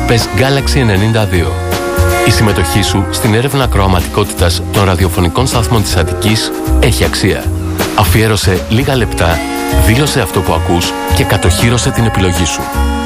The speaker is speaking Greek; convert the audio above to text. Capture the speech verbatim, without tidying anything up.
πες Galaxy ενενήντα δύο. Η συμμετοχή σου στην έρευνα ακροαματικότητας των ραδιοφωνικών σταθμών της Αττικής έχει αξία. Αφιέρωσε λίγα λεπτά, δήλωσε αυτό που ακούς και κατοχύρωσε την επιλογή σου.